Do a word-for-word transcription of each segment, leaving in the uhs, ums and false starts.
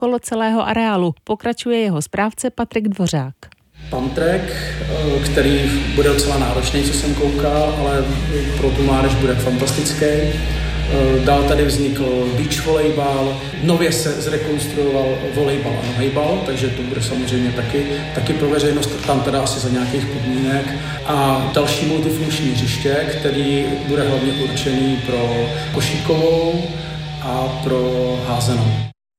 okolo celého areálu. Pokračuje jeho správce Patrik Dvořák. Pump-track, který bude docela náročný, co jsem koukal, ale pro tu mládež bude fantastický. Dál tady vznikl beach volejbal, nově se zrekonstruoval volejbal a nohejbal, takže to bude samozřejmě taky, taky pro veřejnost, tam teda asi za nějakých podmínek. A další multifunkční hřiště, který bude hlavně určený pro košíkovou a pro házenou.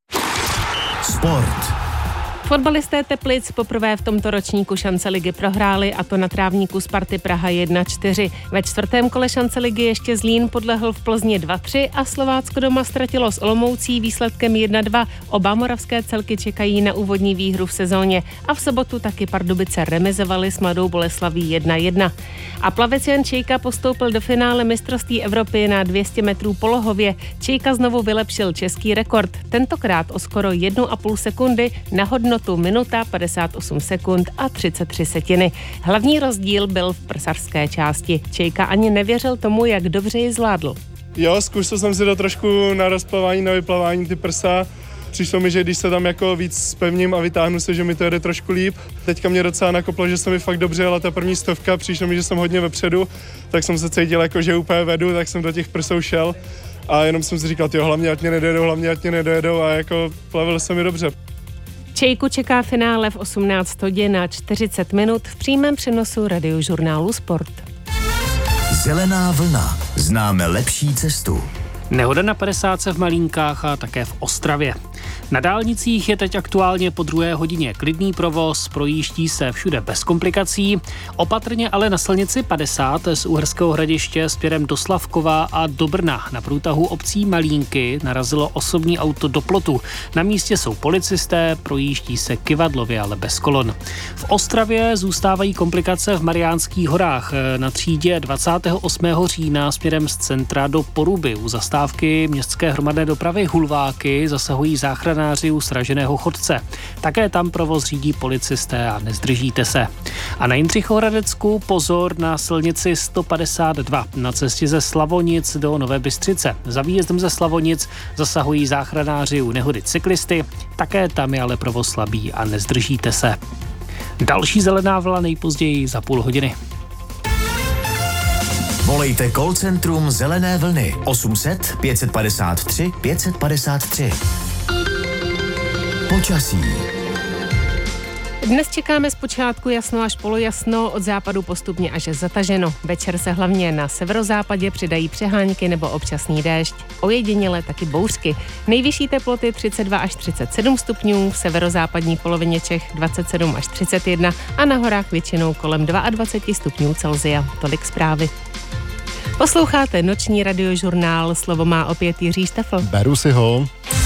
Sport. Fotbalisté Teplic poprvé v tomto ročníku šance ligy prohráli, a to na trávníku Sparty Praha jedna čtyři. Ve čtvrtém kole šance ligy ještě Zlín podlehl v Plzni dva tři a Slovácko doma ztratilo s Olomoucí výsledkem jedna dva. Oba moravské celky čekají na úvodní výhru v sezóně a v sobotu taky Pardubice remizovaly s Mladou Boleslaví jedna jedna. A plavec Jan Čejka postoupil do finále mistrovství Evropy na dvě stě metrů polohově. Čejka znovu vylepšil český rekord, tentokrát o skoro jednu a půl sekundy na hodnotu minuta padesát osm sekund a třicet tři setiny. Hlavní rozdíl byl v prsařské části. Čejka ani nevěřil tomu, jak dobře ji zvládl. Jo, zkusil jsem si to trošku na rozplavání, na vyplavání ty prsa. Přišlo mi, že když se tam jako víc spevním a vytáhnu se, že mi to jede trošku líp. Teďka mě docela nakoplo, že se mi fakt dobře jela ta první stovka, přišlo mi, že jsem hodně vepředu, tak jsem se cítil jako, že úplně vedu, tak jsem do těch prsou šel a jenom jsem si říkal, tyjo, hlavně ať mě nedojedou, hlavně ať mě nedojedou, a jako plavil se mi dobře. Čejku čeká finále v osmnáct hodin a čtyřicet minut v přímém přenosu Radiožurnálu Sport. Zelená vlna. Známe lepší cestu. Nehoda na padesátce v Malínkách a také v Ostravě. Na dálnicích je teď aktuálně po druhé hodině klidný provoz, projíždí se všude bez komplikací. Opatrně ale na silnici padesát z Uherského Hradiště směrem do Slavkova a do Brna na průtahu obcí Malínky narazilo osobní auto do plotu. Na místě jsou policisté, projíždí se kyvadlově, ale bez kolon. V Ostravě zůstávají komplikace v Mariánských horách. Na třídě dvacátého osmého října směrem z centra do Poruby u zastávky městské hromadné dopravy Hulváky zasahují záchranáři u sraženého chodce. Také tam provoz řídí policisté a nezdržíte se. A na Jindřichohradecku pozor na silnici sto padesát dva na cestě ze Slavonic do Nové Bystřice. Za výjezdem ze Slavonic zasahují záchranáři u nehody cyklisty, také tam je ale provoz slabý a nezdržíte se. Další zelená vlna nejpozději za půl hodiny. Volejte call centrum Zelené vlny osm set pět padesát tři pět padesát tři. Počasí. Dnes čekáme zpočátku jasno až polojasno, od západu postupně až zataženo. Večer se hlavně na severozápadě přidají přehánky nebo občasný déšť. Ojediněle taky bouřky. Nejvyšší teploty třicet dva až třicet sedm stupňů, v severozápadní polovině Čech dvacet sedm až třicet jedna a na horách většinou kolem dvacet dva stupňů Celsia. Tolik zprávy. Posloucháte noční radiožurnál, slovo má opět Jiří Štefl. Beru si ho.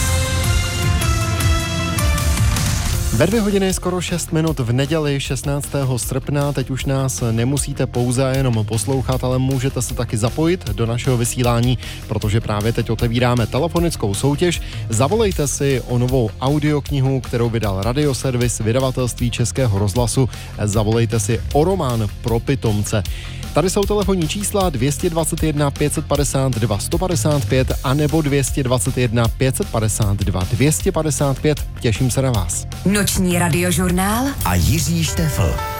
Ve dvě hodiny skoro šest minut v neděli šestnáctého srpna. Teď už nás nemusíte pouze jenom poslouchat, ale můžete se taky zapojit do našeho vysílání, protože právě teď otevíráme telefonickou soutěž. Zavolejte si o novou audioknihu, kterou vydal Radioservis vydavatelství Českého rozhlasu. Zavolejte si o román pro pitomce. Tady jsou telefonní čísla dvě dvacet jedna pět padesát dva sto padesát pět a nebo dvě dvacet jedna pět padesát dva dvě padesát pět. Těším se na vás. Noční radiožurnál a Jiří Štefl.